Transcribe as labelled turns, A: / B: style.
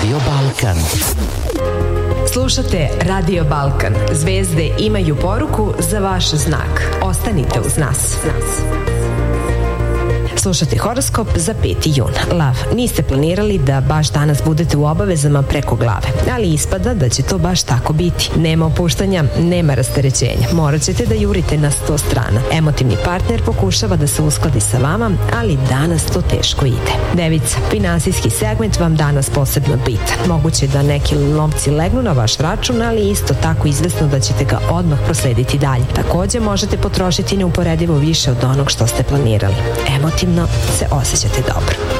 A: Radio Balkan.
B: Slušate Radio Balkan. Zvezde imaju poruku za vaš znak. Ostanite uz nas. Slušate horoskop za 5. jun. Lav, niste planirali da baš danas budete u obavezama preko glave, ali ispada da će to baš tako biti. Nema opuštanja, nema rasterećenja. Morat ćete da jurite na 100 strana. Emotivni partner pokušava da se uskladi sa vama, ali danas to teško ide. Devica, finansijski segment vam danas posebno bitan. Moguće da neki novci legnu na vaš račun, ali isto tako izvesno da ćete ga odmah proslediti dalje. Takođe možete potrošiti neuporedivo više od onog što ste planirali. Emotivno se osjećate dobro.